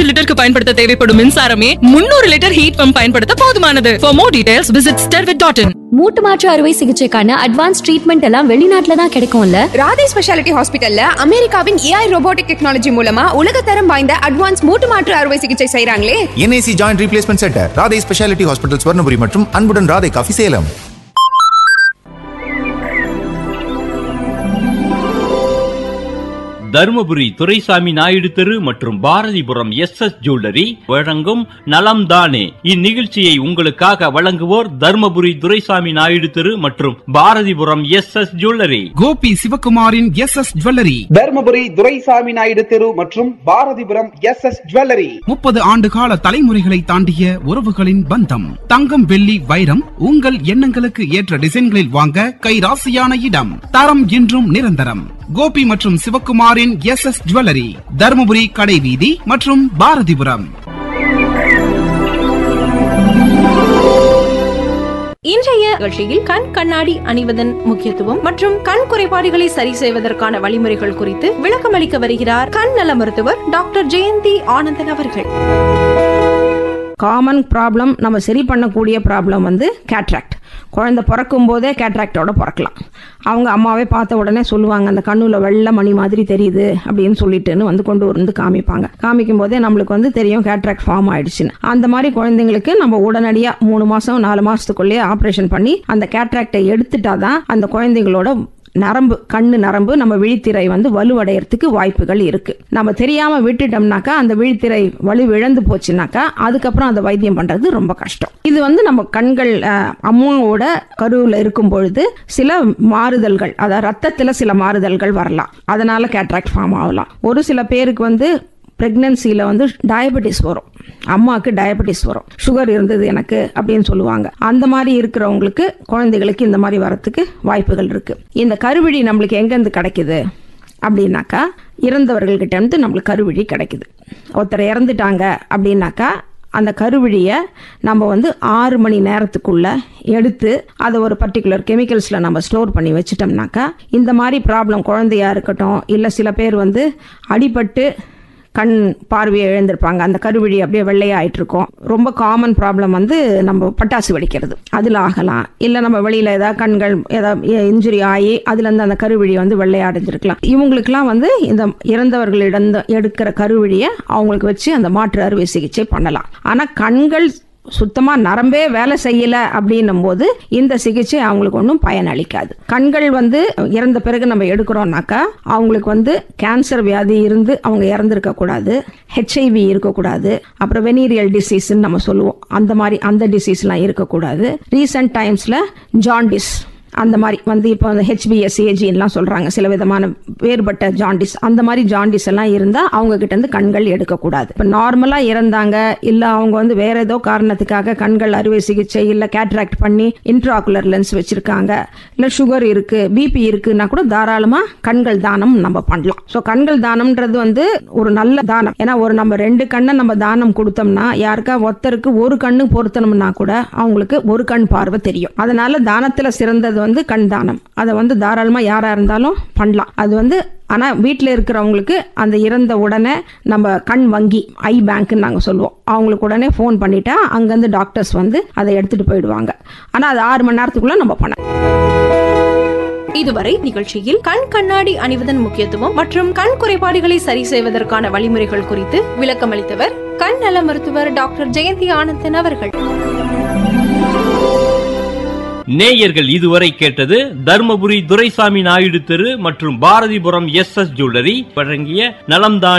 லிட்டருக்கு பயன்படுத்த தேவைப்படும் மின்சாரமே 300 லிட்டர் ஹீட் பம்ப் பயன்படுத்த போதுமானது. For more details, visit stervit.in. மூட்டு மாற்று அறுவை சிகிச்சைக்கான அட்வான்ஸ் ட்ரீட்மெண்ட் எல்லாம் வெளிநாட்டுல தான் கிடைக்கும்ல. ராதே ஸ்பெஷாலிட்டி ஹாஸ்பிட்டல்ல அமெரிக்காவின் AI ரோபோட்டிக் டெக்னாலஜி மூலமா உலகத்தரம் வாய்ந்த அட்வான்ஸ் மூட்டு மாற்று அறுவை சிகிச்சை செய்றாங்களே. NAC joint replacement centre, Radhe speciality hospital, Swarnapuri மற்றும் அன்புடன் ராதே காஃபி, சேலம். தருமபுரி துரைசாமி நாயுடு தெரு மற்றும் பாரதிபுரம் SS ஜுவல்லரி வழங்கும் நலம் தானே. இந்நிகழ்ச்சியை உங்களுக்காக வழங்குவோர் தருமபுரி துரைசாமி நாயுடு தெரு மற்றும் Bharathipuram SS jewellery. Gopi சிவகுமாரின் SS jewellery, Dharmapuri Duraisamy Naidu தெரு மற்றும் பாரதிபுரம் SS ஜுவல்லரி. 30 ஆண்டு கால தலைமுறைகளை தாண்டிய உறவுகளின் பந்தம். தங்கம், வெள்ளி, வைரம் உங்கள் எண்ணங்களுக்கு ஏற்ற டிசைன்களில் வாங்க கைராசியான இடம். தரம் இன்றும் நிரந்தரம். கோபி மற்றும் சிவகுமாரின் SS ஜுவல்லரி, தருமபுரி கடைவீதி மற்றும் பாரதிபுரம். இன்றைய நிகழ்ச்சியில் கண் கண்ணாடி அணிவதன் முக்கியத்துவம் மற்றும் கண் குறைபாடுகளை சரி செய்வதற்கான வழிமுறைகள் குறித்து விளக்கமளிக்க வருகிறார் கண் நல மருத்துவர் டாக்டர் ஜெயந்தி ஆனந்தன் அவர்கள். காமன் ப்ராப்ளம், நம்ம சரி பண்ணக்கூடிய ப்ராப்ளம் வந்து கேட்ராக்ட். குழந்தை பிறக்கும் போதே கேட்ராக்டோட பிறக்கலாம். அவங்க அம்மாவே பார்த்த உடனே சொல்லுவாங்க, அந்த கண்ணுல வெள்ளை மணி மாதிரி தெரியுது அப்படின்னு சொல்லிட்டுன்னு வந்து கொண்டு வந்து காமிப்பாங்க. காமிக்கும் போதே நம்மளுக்கு வந்து தெரியும் கேட்ராக்ட் ஃபார்ம் ஆயிடுச்சுன்னு. அந்த மாதிரி குழந்தைங்களுக்கு நம்ம உடனடியாக 3 மாசம் 4 மாசத்துக்குள்ளேயே ஆப்ரேஷன் பண்ணி அந்த கேட்ராக்டை எடுத்துட்டாதான் அந்த குழந்தைங்களோட நரம்பு, கண்ணு நரம்பு, நம்ம விழித்திரை வந்து வலுவடையறதுக்கு வாய்ப்புகள் இருக்கு. நம்ம தெரியாம விட்டுட்டோம்னாக்கா அந்த விழித்திரை வலு இழந்து போச்சுனாக்கா அதுக்கப்புறம் அந்த வைத்தியம் பண்றது ரொம்ப கஷ்டம். இது வந்து நம்ம கண்கள் அம்மாவோட கருவுல இருக்கும் பொழுது சில மாறுதல்கள், அதாவது ரத்தத்துல சில மாறுதல்கள் வரலாம். அதனால கேட்ராக்ட் ஃபார்ம் ஆகலாம். ஒரு சில பேருக்கு வந்து பிரெக்னன்சியில் வந்து டயபெட்டிஸ் வரும், அம்மாவுக்கு டயபெட்டிஸ் வரும், சுகர் இருந்தது எனக்கு அப்படின்னு சொல்லுவாங்க. அந்த மாதிரி இருக்கிறவங்களுக்கு குழந்தைகளுக்கு இந்த மாதிரி வரத்துக்கு வாய்ப்புகள் இருக்கு. இந்த கருவிழி நம்மளுக்கு எங்கேருந்து கிடைக்குது அப்படின்னாக்கா, இறந்தவர்கள்கிட்ட இருந்து நம்மளுக்கு கருவிழி கிடைக்குது. ஒருத்தர் இறந்துட்டாங்க அப்படின்னாக்கா அந்த கருவிழியை நம்ம வந்து 6 மணி நேரத்துக்குள்ள எடுத்து அதை ஒரு பர்டிகுலர் கெமிக்கல்ஸில் நம்ம ஸ்டோர் பண்ணி வச்சிட்டோம்னாக்கா இந்த மாதிரி ப்ராப்ளம் குழந்தையா இருக்கட்டும், இல்லை சில பேர் வந்து அடிபட்டு கண் பார்வையை இழந்திருப்பாங்க, அந்த கருவிழி அப்படியே வெள்ளையாயிட்டு இருக்கும். ரொம்ப காமன் ப்ராப்ளம் வந்து நம்ம பட்டாசு வெடிக்கிறது, அதில் ஆகலாம். இல்லை நம்ம வெளியில் ஏதாவது கண்கள் ஏதாவது இன்ஜுரி ஆகி அதுலேருந்து அந்த கருவிழி வந்து வெள்ளையடைஞ்சிருக்கலாம். இவங்களுக்குலாம் வந்து இந்த இறந்தவர்களிடம் எடுக்கிற கருவிழியை அவங்களுக்கு வச்சு அந்த மாற்று அறுவை சிகிச்சை பண்ணலாம். ஆனால் கண்கள் சுத்தமா நரம்பே வேலை செய்யல அப்படின்னும் போது இந்த சிகிச்சை அவங்களுக்கு ஒன்றும் பயனளிக்காது. கண்கள் வந்து இறந்த பிறகு நம்ம எடுக்கிறோம்னாக்கா அவங்களுக்கு வந்து கேன்சர் வியாதி இருந்து அவங்க இறந்துருக்க கூடாது, HIV இருக்கக்கூடாது, அப்புறம் வெனீரியல் டிசீஸ் நம்ம சொல்லுவோம், அந்த மாதிரி அந்த டிசீஸ்லாம் இருக்கக்கூடாது. ரீசன்ட் டைம்ஸ்ல ஜாண்டிஸ் அந்த மாதிரி வந்து இப்போ அந்த HBsAg சொல்றாங்க, சில விதமான வேறுபட்ட ஜாண்டிஸ், அந்த மாதிரி ஜாண்டிஸ் எல்லாம் இருந்தா அவங்க கிட்ட இருந்து கண்கள் எடுக்கக்கூடாது. இப்போ நார்மலா இறந்தாங்க, இல்ல அவங்க வந்து வேற ஏதோ காரணத்துக்காக கண்கள் அறுவை சிகிச்சை இல்ல கேட்ராக்ட் பண்ணி இன்ட்ராகுலர் லென்ஸ் வச்சிருக்காங்க, இல்ல சுகர் இருக்கு, BP இருக்குன்னா கூட தாராளமா கண்கள் தானம் நம்ம பண்ணலாம். ஸோ கண்கள் தானம்ன்றது வந்து ஒரு நல்ல தானம். ஏன்னா நம்ம 2 கண்ணை நம்ம தானம் கொடுத்தோம்னா யாருக்கா ஒருத்தருக்கு ஒரு கண்ணு பொருத்தணும்னா கூட அவங்களுக்கு ஒரு கண் பார்வை தெரியும். அதனால தானத்துல சிறந்தது வந்து கண் தானம். அதை வந்து தாராளமா யாரா இருந்தாலும் பண்ணலாம். அது வந்து ஆனா வீட்டில் இருக்கிறவங்களுக்கு அந்த இறந்த உடனே நம்ம கண் வங்கி, ஐ பேங்க்னு நாங்கள் சொல்லுவோம், அவங்களுக்கு உடனே ஃபோன் பண்ணிட்டா அங்கேருந்து டாக்டர்ஸ் வந்து அதை எடுத்துட்டு போயிடுவாங்க. ஆனா அது 6 மணி நேரத்துக்குள்ள நம்ம பண்ணலாம். இதுவரை நிகழ்ச்சியில் கண் கண்ணாடி அணிவதன் முக்கியத்துவம் மற்றும் கண் குறைபாடுகளை சரி செய்வதற்கான வழிமுறைகள் குறித்து விளக்கமளித்தவர் கண் நல மருத்துவர் டாக்டர் ஜெயந்தி ஆனந்தன் அவர்கள். நேயர்கள் இதுவரை கேட்டது தர்மபுரி துரைசாமி நாயுடு தெரு மற்றும் பாரதிபுரம் SS ஜுவல்லரி வழங்கிய நலம்தான்.